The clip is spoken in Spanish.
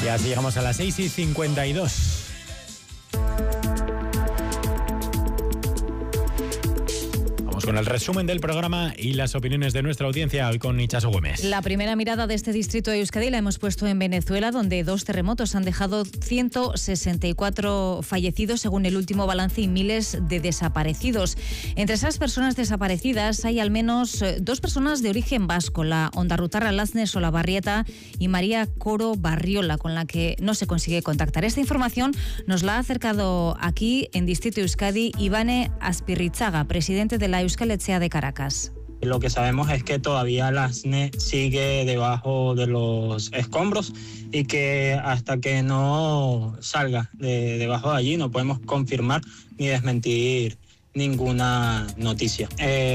Y así llegamos a las 6:52. Con el resumen del programa y las opiniones de nuestra audiencia, hoy con Itxaso Güemes. La primera mirada de este distrito de Euskadi la hemos puesto en Venezuela, donde 2 terremotos han dejado 164 fallecidos según el último balance y miles de desaparecidos. Entre esas personas desaparecidas hay al menos 2 personas de origen vasco, la ondarrutarra Lasne Solabarrieta y María Coro Barriola, con la que no se consigue contactar. Esta información nos la ha acercado aquí en Distrito Euskadi Ivane Aspirrichaga, presidente de la Euskal Etxea de Caracas. Lo que sabemos es que todavía Lasne sigue debajo de los escombros y que hasta que no salga debajo de allí no podemos confirmar ni desmentir ninguna noticia.